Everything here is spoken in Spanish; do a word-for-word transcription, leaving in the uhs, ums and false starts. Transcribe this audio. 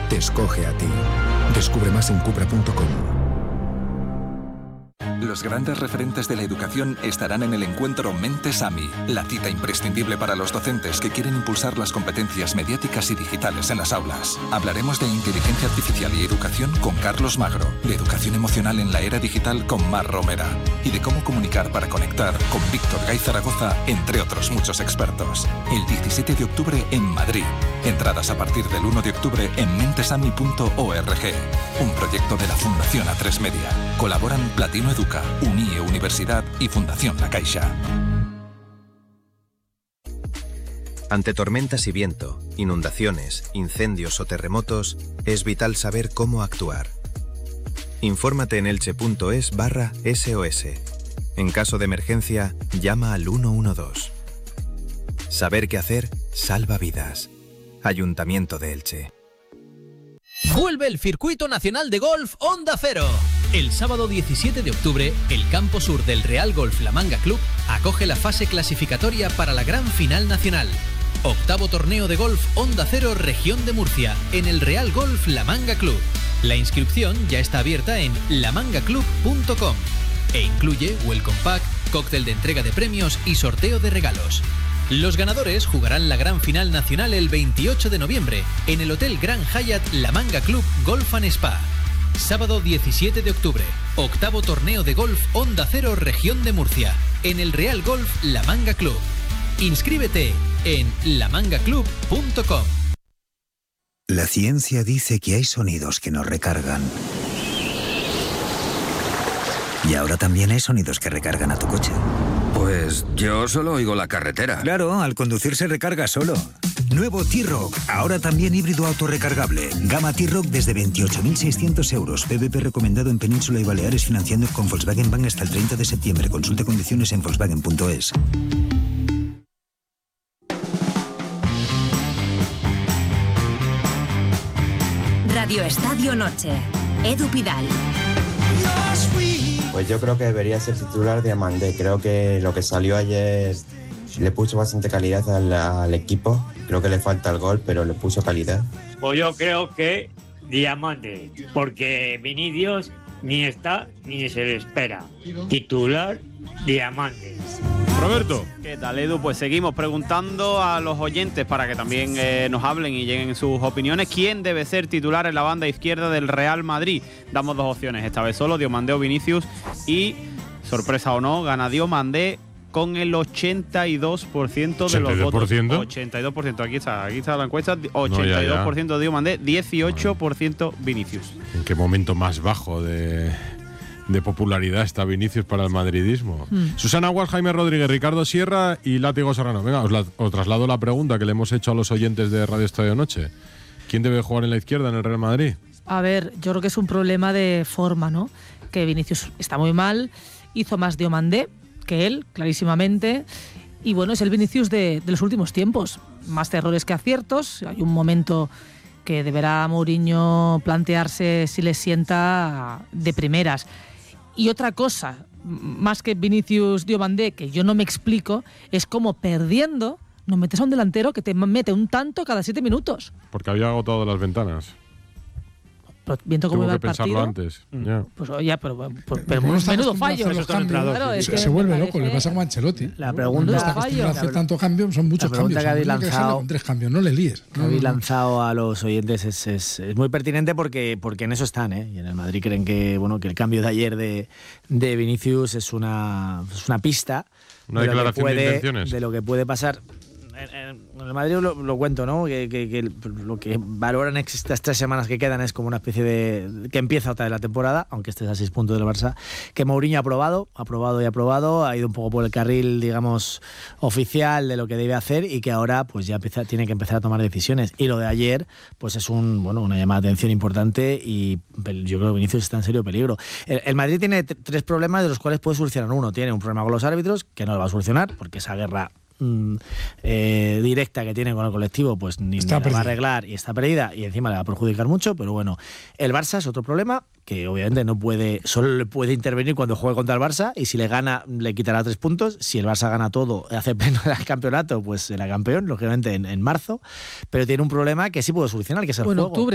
te escoge a ti. Descubre más en cupra punto com. Los grandes referentes de la educación estarán en el encuentro Mentes A M I, la cita imprescindible para los docentes que quieren impulsar las competencias mediáticas y digitales en las aulas. Hablaremos de inteligencia artificial y educación con Carlos Magro, de educación emocional en la era digital con Mar Romera y de cómo comunicar para conectar con Víctor Gay Zaragoza, entre otros muchos expertos. El diecisiete de octubre en Madrid. Entradas a partir del uno de octubre en mentesami punto org. Un proyecto de la Fundación A tres Media. Colaboran Platino Educa, Unie Universidad y Fundación La Caixa. Ante tormentas y viento, inundaciones, incendios o terremotos, es vital saber cómo actuar. Infórmate en elche punto es barra S O S. En caso de emergencia, llama al uno uno dos. Saber qué hacer salva vidas. Ayuntamiento de Elche. Vuelve el Circuito Nacional de Golf Onda Cero. El sábado diecisiete de octubre, el campo sur del Real Golf La Manga Club acoge la fase clasificatoria para la gran final nacional. Octavo torneo de golf Onda Cero Región de Murcia, en el Real Golf La Manga Club. La inscripción ya está abierta en la manga club punto com e incluye welcome pack, cóctel de entrega de premios y sorteo de regalos. Los ganadores jugarán la gran final nacional el veintiocho de noviembre en el Hotel Grand Hyatt La Manga Club Golf and Spa. Sábado diecisiete de octubre, octavo torneo de golf Onda Cero Región de Murcia, en el Real Golf La Manga Club. Inscríbete en la manga club punto com. La ciencia dice que hay sonidos que nos recargan. Y ahora también hay sonidos que recargan a tu coche. Pues yo solo oigo la carretera. Claro, al conducir se recarga solo. Nuevo T-Roc, ahora también híbrido autorrecargable. Gama T-Roc desde veintiocho mil seiscientos euros. P V P recomendado en Península y Baleares, financiando con Volkswagen Bank hasta el treinta de septiembre. Consulte condiciones en volkswagen punto es. Radio Estadio Noche. Edu Pidal. Pues yo creo que debería ser titular Diamandé. Creo que lo que salió ayer le puso bastante calidad al, al equipo. Creo que le falta el gol, pero le puso calidad. Pues yo creo que Diamandé, porque Vinicius ni está ni se le espera. Titular Diamandé. Roberto. ¿Qué tal, Edu? Pues seguimos preguntando a los oyentes para que también eh, nos hablen y lleguen sus opiniones. ¿Quién debe ser titular en la banda izquierda del Real Madrid? Damos dos opciones, esta vez solo, Diomandé o Vinicius. Y, sorpresa o no, gana Diomandé con el ochenta y dos por ciento de los votos. ochenta y dos por ciento, aquí está, aquí está la encuesta. ochenta y dos por ciento no, ya, ya. Diomandé, dieciocho por ciento Vinicius. ¿En qué momento más bajo de... de popularidad está Vinicius para el madridismo? Mm. Susana Aguas, Jaime Rodríguez, Ricardo Sierra y Látigo Serrano. Venga, os, la, os traslado la pregunta que le hemos hecho a los oyentes de Radio Estadio Noche. ¿Quién debe jugar en la izquierda en el Real Madrid? A ver, yo creo que es un problema de forma, ¿no? Que Vinicius está muy mal, hizo más Diomandé que él, clarísimamente. Y bueno, es el Vinicius de, de los últimos tiempos. Más errores que aciertos. Hay un momento que deberá Mourinho plantearse si le sienta de primeras. Y otra cosa, más que Vinicius Diomandé, que yo no me explico, es cómo perdiendo no metes a un delantero que te mete un tanto cada siete minutos. Porque había agotado las ventanas. Pero viendo cómo Tuvo iba el que pensarlo partido, antes. Mm. Yeah. Pues ya, pero, pero, pero menudo, menudo fallo. Los cambios, claro, es se, que se vuelve loco, le pasa a Ancelotti. La pregunta no está acostumbrado a hacer tanto cambio, son muchos la pregunta cambios. Que habéis lanzado, con tres cambios, no le líes. Que no, habéis no, lanzado a los oyentes es, es, es muy pertinente porque, porque en eso están, ¿eh? Y en el Madrid creen que bueno que el cambio de ayer de, de Vinicius es una, es una pista. Una de declaración puede, de intenciones. De lo que puede pasar. En el Madrid lo, lo cuento, ¿no? Que, que, que lo que valoran estas tres semanas que quedan es como una especie de... que empieza otra de la temporada, aunque estés a seis puntos del Barça, que Mourinho ha aprobado, ha aprobado y ha aprobado, ha ido un poco por el carril, digamos, oficial de lo que debe hacer y que ahora pues ya empieza, tiene que empezar a tomar decisiones. Y lo de ayer, pues es un bueno una llamada de atención importante y yo creo que Vinicius está en serio peligro. El, el Madrid tiene t- tres problemas de los cuales puede solucionar uno. Tiene un problema con los árbitros, que no lo va a solucionar, porque esa guerra... Eh, directa que tiene con el colectivo pues ni la va a arreglar y está perdida y encima le va a perjudicar mucho, pero bueno, el Barça es otro problema que obviamente no puede, solo le puede intervenir cuando juegue contra el Barça y si le gana le quitará tres puntos, si el Barça gana todo hace pleno el campeonato pues será campeón lógicamente en, en marzo, pero tiene un problema que sí puede solucionar, que es el bueno, juego. Octubre.